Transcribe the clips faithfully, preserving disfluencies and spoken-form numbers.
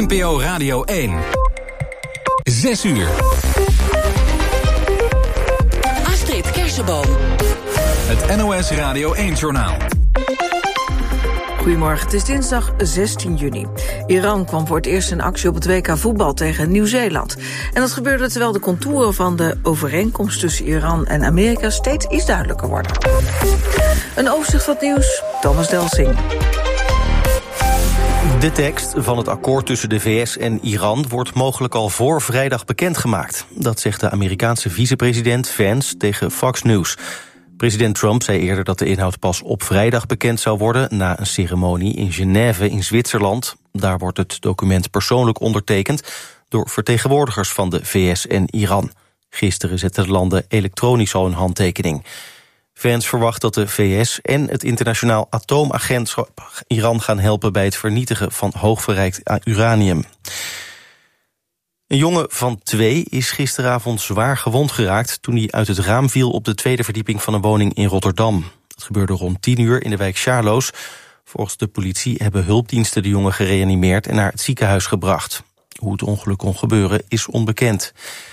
N P O Radio één. Zes uur. Astrid Kersenboom. Het N O S Radio één-journaal. Goedemorgen, het is dinsdag zestien juni. Iran kwam voor het eerst in actie op het W K voetbal tegen Nieuw-Zeeland. En dat gebeurde terwijl de contouren van de overeenkomst tussen Iran en Amerika steeds iets duidelijker worden. Een overzicht van het nieuws, Thomas Delsing. De tekst van het akkoord tussen de V S en Iran wordt mogelijk al voor vrijdag bekendgemaakt. Dat zegt de Amerikaanse vicepresident Vance tegen Fox News. President Trump zei eerder dat de inhoud pas op vrijdag bekend zou worden na een ceremonie in Genève in Zwitserland. Daar wordt het document persoonlijk ondertekend door vertegenwoordigers van de V S en Iran. Gisteren zetten de landen elektronisch al een handtekening. Vance verwacht dat de V S en het internationaal atoomagentschap Iran gaan helpen bij het vernietigen van hoogverrijkt uranium. Een jongen van twee is gisteravond zwaar gewond geraakt toen hij uit het raam viel op de tweede verdieping van een woning in Rotterdam. Dat gebeurde rond tien uur in de wijk Sjaarloos. Volgens de politie hebben hulpdiensten de jongen gereanimeerd en naar het ziekenhuis gebracht. Hoe het ongeluk kon gebeuren is onbekend.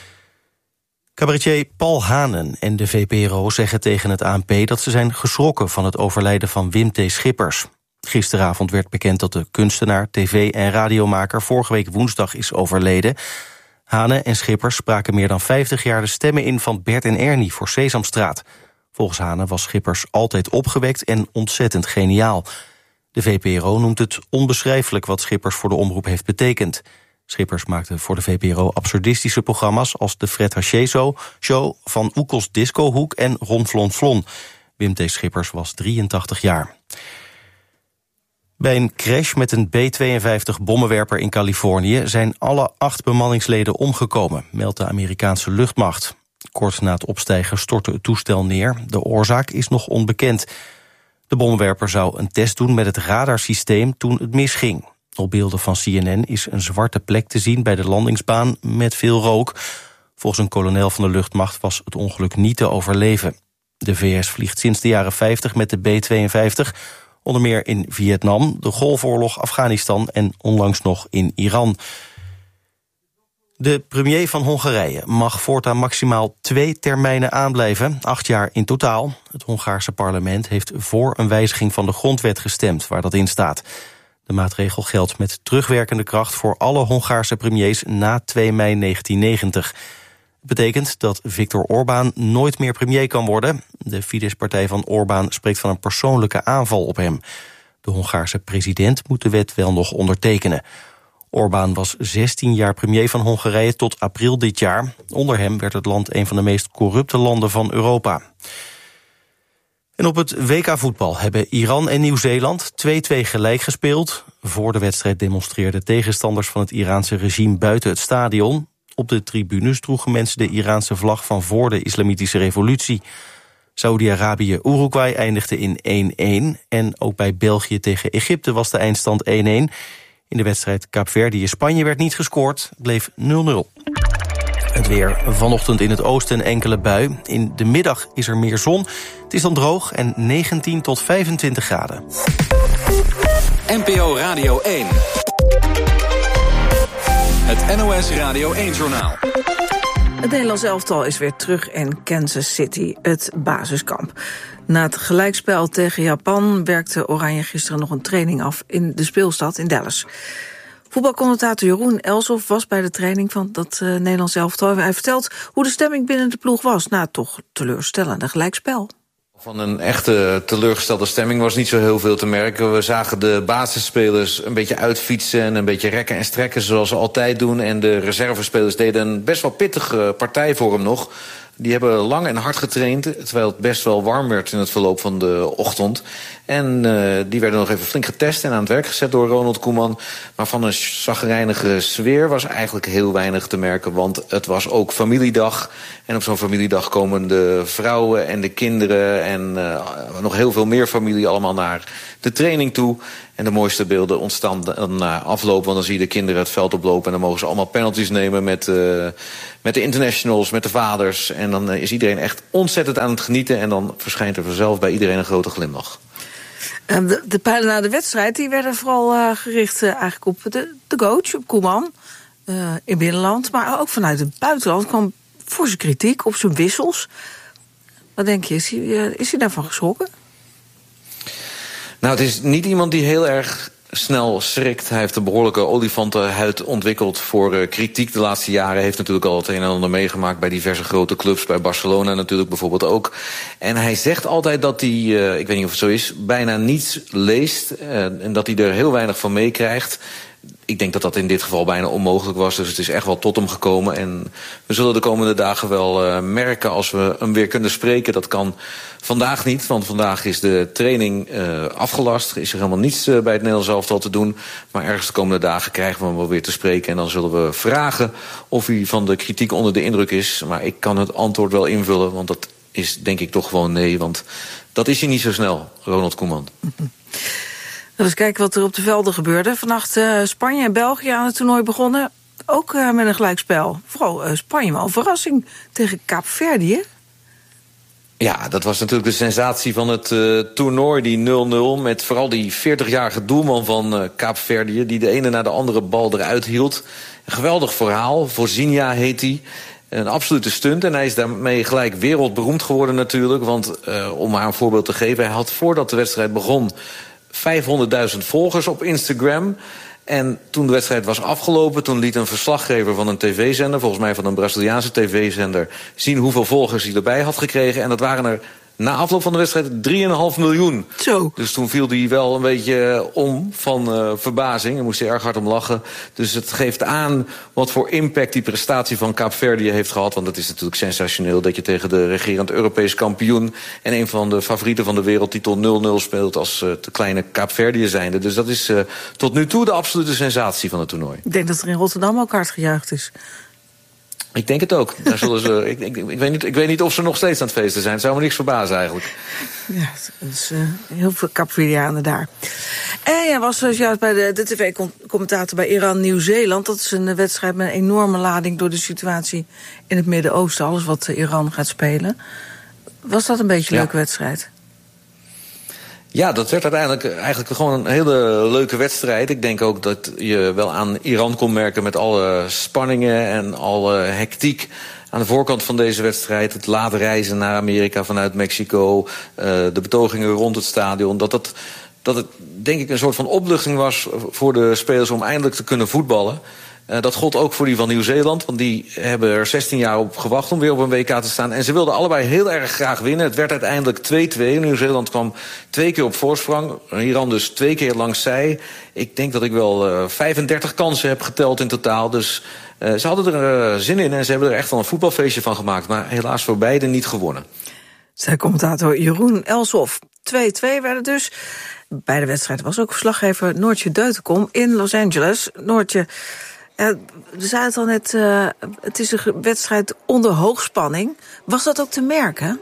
Cabaretier Paul Hanen en de V P R O zeggen tegen het A N P dat ze zijn geschrokken van het overlijden van Wim T. Schippers. Gisteravond werd bekend dat de kunstenaar, tv- en radiomaker vorige week woensdag is overleden. Hanen en Schippers spraken meer dan vijftig jaar de stemmen in van Bert en Ernie voor Sesamstraat. Volgens Hanen was Schippers altijd opgewekt en ontzettend geniaal. De V P R O noemt het onbeschrijfelijk wat Schippers voor de omroep heeft betekend. Schippers maakte voor de V P R O absurdistische programma's als de Fred Haché Show, Van Oekels Discohoek en Ron Flon Flon. Wim T. Schippers was drieëntachtig jaar. Bij een crash met een B tweeënvijftig bommenwerper in Californië zijn alle acht bemanningsleden omgekomen, meldt de Amerikaanse luchtmacht. Kort na het opstijgen stortte het toestel neer. De oorzaak is nog onbekend. De bommenwerper zou een test doen met het radarsysteem toen het misging. Op beelden van C N N is een zwarte plek te zien bij de landingsbaan met veel rook. Volgens een kolonel van de luchtmacht was het ongeluk niet te overleven. De V S vliegt sinds de jaren vijftig met de B tweeënvijftig... onder meer in Vietnam, de Golfoorlog, Afghanistan en onlangs nog in Iran. De premier van Hongarije mag voortaan maximaal twee termijnen aanblijven, acht jaar in totaal. Het Hongaarse parlement heeft voor een wijziging van de grondwet gestemd, waar dat in staat. De maatregel geldt met terugwerkende kracht voor alle Hongaarse premiers na twee mei negentien negentig. Het betekent dat Viktor Orbán nooit meer premier kan worden. De Fidesz-partij van Orbán spreekt van een persoonlijke aanval op hem. De Hongaarse president moet de wet wel nog ondertekenen. Orbán was zestien jaar premier van Hongarije tot april dit jaar. Onder hem werd het land een van de meest corrupte landen van Europa. En op het W K voetbal hebben Iran en Nieuw-Zeeland twee-twee gelijk gespeeld. Voor de wedstrijd demonstreerden tegenstanders van het Iraanse regime buiten het stadion. Op de tribunes droegen mensen de Iraanse vlag van voor de islamitische revolutie. Saoedi-Arabië-Uruguay eindigde in één-één. En ook bij België tegen Egypte was de eindstand één-één. In de wedstrijd Kaapverdië-Spanje werd niet gescoord, bleef nul nul. Het weer vanochtend in het oosten een enkele bui. In de middag is er meer zon. Het is dan droog en negentien tot vijfentwintig graden. N P O Radio één. Het N O S Radio één-journaal. Het Nederlands elftal is weer terug in Kansas City, het basiskamp. Na het gelijkspel tegen Japan werkte Oranje gisteren nog een training af in de speelstad in Dallas. Voetbalcommentator Jeroen Elsof was bij de training van dat uh, Nederlands elftal. Hij vertelt hoe de stemming binnen de ploeg was na het toch teleurstellende gelijkspel. Van een echte teleurgestelde stemming was niet zo heel veel te merken. We zagen de basisspelers een beetje uitfietsen en een beetje rekken en strekken zoals ze altijd doen. En de reservespelers deden een best wel pittige partij voor hem nog. Die hebben lang en hard getraind, terwijl het best wel warm werd in het verloop van de ochtend. En uh, die werden nog even flink getest en aan het werk gezet door Ronald Koeman. Maar van een chagrijnige sfeer was eigenlijk heel weinig te merken, want het was ook familiedag. En op zo'n familiedag komen de vrouwen en de kinderen en uh, nog heel veel meer familie allemaal naar de training toe. En de mooiste beelden ontstaan dan na afloop, want dan zie je de kinderen het veld oplopen en dan mogen ze allemaal penalties nemen met, uh, met de internationals, met de vaders. En dan uh, is iedereen echt ontzettend aan het genieten en dan verschijnt er vanzelf bij iedereen een grote glimlach. Uh, de, de pijlen na de wedstrijd die werden vooral uh, gericht uh, eigenlijk op de, de coach, op Koeman. Uh, in binnenland, maar ook vanuit het buitenland kwam forse kritiek op zijn wissels. Wat denk je, is hij, uh, is hij daarvan geschrokken? Nou, het is niet iemand die heel erg snel schrikt. Hij heeft een behoorlijke olifantenhuid ontwikkeld voor uh, kritiek de laatste jaren. Heeft natuurlijk al het een en ander meegemaakt bij diverse grote clubs. Bij Barcelona natuurlijk bijvoorbeeld ook. En hij zegt altijd dat hij, uh, ik weet niet of het zo is, bijna niets leest. Uh, en dat hij er heel weinig van meekrijgt. Ik denk dat dat in dit geval bijna onmogelijk was. Dus het is echt wel tot hem gekomen. En we zullen de komende dagen wel uh, merken als we hem weer kunnen spreken. Dat kan vandaag niet, want vandaag is de training uh, afgelast. Er is er helemaal niets uh, bij het Nederlands elftal te doen. Maar ergens de komende dagen krijgen we hem wel weer te spreken. En dan zullen we vragen of hij van de kritiek onder de indruk is. Maar ik kan het antwoord wel invullen, want dat is denk ik toch gewoon nee. Want dat is hij niet zo snel, Ronald Koeman. Eens kijken wat er op de velden gebeurde. Vannacht uh, Spanje en België aan het toernooi begonnen. Ook uh, met een gelijkspel. Vooral uh, Spanje, maar een verrassing tegen Kaapverdië. Ja, dat was natuurlijk de sensatie van het uh, toernooi, die nul nul... met vooral die veertigjarige doelman van uh, Kaapverdië... die de ene na de andere bal eruit hield. Een geweldig verhaal, Vozinha heet hij. Een absolute stunt en hij is daarmee gelijk wereldberoemd geworden natuurlijk. Want uh, om maar een voorbeeld te geven, hij had voordat de wedstrijd begon vijfhonderdduizend volgers op Instagram. En toen de wedstrijd was afgelopen, toen liet een verslaggever van een tv-zender, volgens mij van een Braziliaanse tv-zender, zien hoeveel volgers hij erbij had gekregen. En dat waren er na afloop van de wedstrijd drie komma vijf miljoen. Zo. Dus toen viel hij wel een beetje om van uh, verbazing. Hij moest er erg hard om lachen. Dus het geeft aan wat voor impact die prestatie van Kaapverdië heeft gehad. Want het is natuurlijk sensationeel dat je tegen de regerend Europees kampioen en een van de favorieten van de wereldtitel nul nul speelt als uh, de kleine Kaapverdië zijnde. Dus dat is uh, tot nu toe de absolute sensatie van het toernooi. Ik denk dat er in Rotterdam ook hard gejuicht is. Ik denk het ook. Daar zullen ze, ik, ik, ik, weet niet, ik weet niet of ze nog steeds aan het feesten zijn. Het zou me niks verbazen eigenlijk. Ja, dus uh, heel veel Kaapverdianen daar. En jij was dus juist bij de, de tv-commentator bij Iran-Nieuw-Zeeland. Dat is een wedstrijd met een enorme lading door de situatie in het Midden-Oosten. Alles wat Iran gaat spelen. Was dat een beetje een ja. leuke wedstrijd? Ja, dat werd uiteindelijk eigenlijk gewoon een hele leuke wedstrijd. Ik denk ook dat je wel aan Iran kon merken met alle spanningen en alle hectiek aan de voorkant van deze wedstrijd. Het laten reizen naar Amerika vanuit Mexico, uh, de betogingen rond het stadion. Dat, dat, dat het denk ik een soort van opluchting was voor de spelers om eindelijk te kunnen voetballen. Uh, dat gold ook voor die van Nieuw-Zeeland, want die hebben er zestien jaar op gewacht om weer op een W K te staan. En ze wilden allebei heel erg graag winnen. Het werd uiteindelijk twee twee. Nieuw-Zeeland kwam twee keer op voorsprong. Iran dus twee keer langs zij. Ik denk dat ik wel uh, vijfendertig kansen heb geteld in totaal. Dus uh, ze hadden er uh, zin in en ze hebben er echt wel een voetbalfeestje van gemaakt. Maar helaas voor beide niet gewonnen. Zei commentator Jeroen Elshoff. twee twee werd het dus. Bij de wedstrijd was ook verslaggever Noortje Deutenkom in Los Angeles. Noortje, Uh, we zeiden het al net, uh, het is een wedstrijd onder hoogspanning. Was dat ook te merken?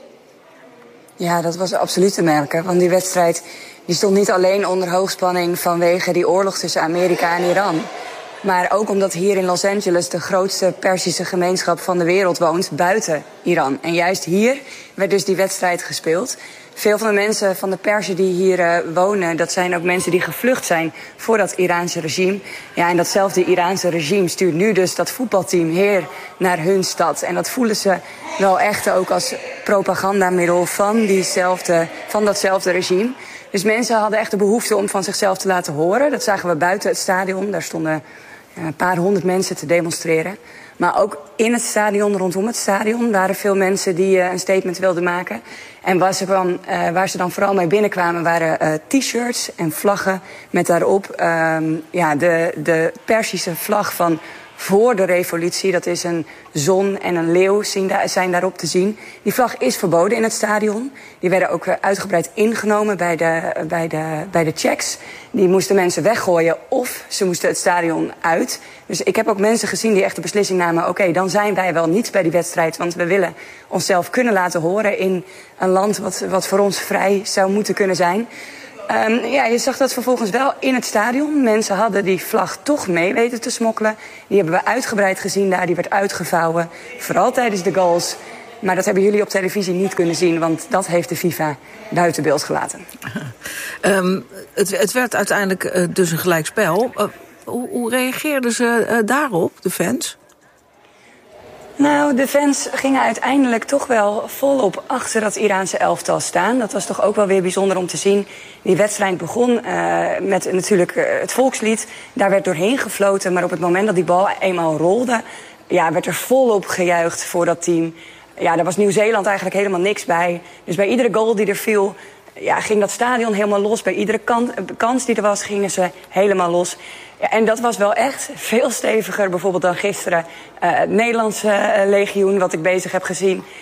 Ja, dat was absoluut te merken. Want die wedstrijd die stond niet alleen onder hoogspanning vanwege die oorlog tussen Amerika en Iran. Maar ook omdat hier in Los Angeles de grootste Perzische gemeenschap van de wereld woont buiten Iran. En juist hier werd dus die wedstrijd gespeeld. Veel van de mensen van de Perzen die hier uh, wonen, dat zijn ook mensen die gevlucht zijn voor dat Iraanse regime. Ja, en datzelfde Iraanse regime stuurt nu dus dat voetbalteam hier naar hun stad. En dat voelen ze wel echt ook als propagandamiddel van, diezelfde, van datzelfde regime. Dus mensen hadden echt de behoefte om van zichzelf te laten horen. Dat zagen we buiten het stadion. Daar stonden een paar honderd mensen te demonstreren. Maar ook in het stadion, rondom het stadion, waren veel mensen die uh, een statement wilden maken. En waar ze, dan, uh, waar ze dan vooral mee binnenkwamen waren uh, t-shirts en vlaggen met daarop uh, ja, de, de Perzische vlag van voor de revolutie. Dat is een zon en een leeuw zijn daarop te zien. Die vlag is verboden in het stadion. Die werden ook uitgebreid ingenomen bij de, bij de, bij de checks. Die moesten mensen weggooien of ze moesten het stadion uit. Dus ik heb ook mensen gezien die echt de beslissing namen, oké, okay, dan zijn wij wel niet bij die wedstrijd, want we willen onszelf kunnen laten horen in een land wat, wat voor ons vrij zou moeten kunnen zijn. Um, ja, je zag dat vervolgens wel in het stadion. Mensen hadden die vlag toch mee weten te smokkelen. Die hebben we uitgebreid gezien daar, die werd uitgevouwen. Vooral tijdens de goals. Maar dat hebben jullie op televisie niet kunnen zien, want dat heeft de FIFA buiten beeld gelaten. um, het, het werd uiteindelijk uh, dus een gelijkspel. Uh, hoe, hoe reageerden ze uh, daarop, de fans? Nou, de fans gingen uiteindelijk toch wel volop achter dat Iraanse elftal staan. Dat was toch ook wel weer bijzonder om te zien. Die wedstrijd begon uh, met natuurlijk uh, het volkslied. Daar werd doorheen gefloten, maar op het moment dat die bal eenmaal rolde, ja, werd er volop gejuicht voor dat team. Ja, daar was Nieuw-Zeeland eigenlijk helemaal niks bij. Dus bij iedere goal die er viel, ja, ging dat stadion helemaal los. Bij iedere kan, kans die er was, gingen ze helemaal los. Ja, en dat was wel echt veel steviger bijvoorbeeld dan gisteren. Uh, het Nederlandse uh, legioen, wat ik bezig heb gezien.